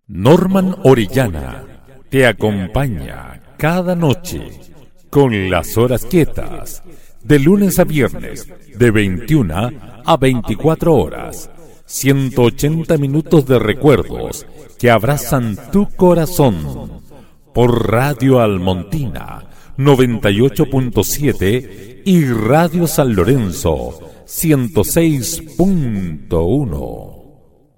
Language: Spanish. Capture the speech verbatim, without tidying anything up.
Norman Orellana te acompaña cada noche con las horas quietas, de lunes a viernes, de veintiuna a veinticuatro horas. ciento ochenta minutos de recuerdos que abrazan tu corazón. Por Radio Almontina noventa y ocho punto siete y Radio San Lorenzo ciento seis punto uno.